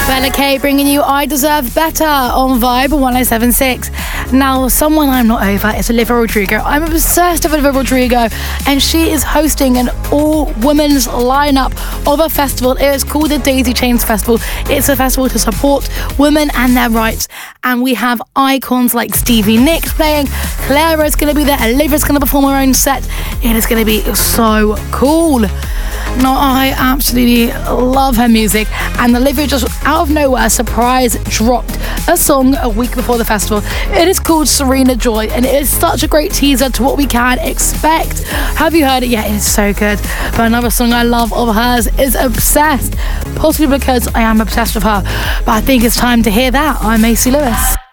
Bella K bringing you I Deserve Better on Vibe 1076. Now, someone I'm not over is Olivia Rodrigo. I'm obsessed with Olivia Rodrigo, and she is hosting an all-women's lineup of a festival. It is called the Daisy Chains Festival. It's a festival to support women and their rights, and we have icons like Stevie Nicks playing. Clara's going to be there. Olivia's going to perform her own set. It is going to be so cool. No, I absolutely love her music, and Olivia just out of nowhere surprise dropped a song a week before the festival. It is called Serena Joy, and it is such a great teaser to what we can expect. Have you heard it yet? It is so good. But another song I love of hers is Obsessed, possibly because I am obsessed with her, but I think it's time to hear that. I'm Macy Lewis.